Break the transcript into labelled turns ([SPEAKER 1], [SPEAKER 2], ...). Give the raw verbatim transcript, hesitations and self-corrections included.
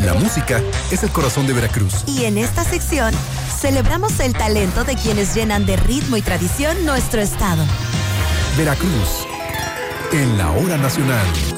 [SPEAKER 1] La música es el corazón de Veracruz.
[SPEAKER 2] Y en esta sección celebramos el talento de quienes llenan de ritmo y tradición nuestro estado.
[SPEAKER 1] Veracruz, en la hora nacional.